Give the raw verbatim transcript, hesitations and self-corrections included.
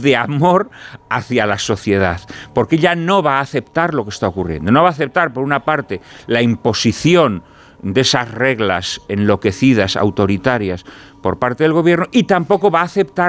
de amor hacia la sociedad, porque ella no va a aceptar lo que está ocurriendo. No va a aceptar, por una parte, la imposición de esas reglas enloquecidas, autoritarias, por parte del gobierno, y tampoco va a aceptar